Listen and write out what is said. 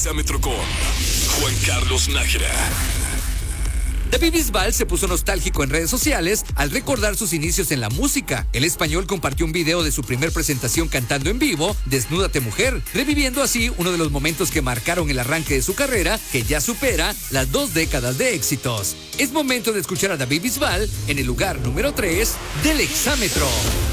Exámetro con Juan Carlos Nájera. David Bisbal se puso nostálgico en redes sociales al recordar sus inicios en la música. El español compartió un video de su primer presentación cantando en vivo, Desnúdate Mujer, reviviendo así uno de los momentos que marcaron el arranque de su carrera, que ya supera las 2 décadas de éxitos. Es momento de escuchar a David Bisbal en el lugar número 3 del Exámetro.